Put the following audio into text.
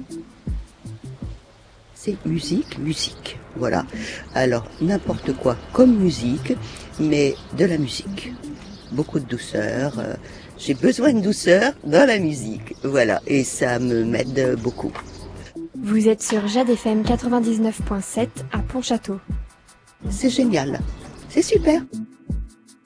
C'est musique, musique. Voilà. Alors, n'importe quoi comme musique, mais de la musique. Beaucoup de douceur. J'ai besoin de douceur dans la musique. Voilà. Et ça m'aide beaucoup. Vous êtes sur Jade FM 99.7 à Pontchâteau. C'est génial. C'est super.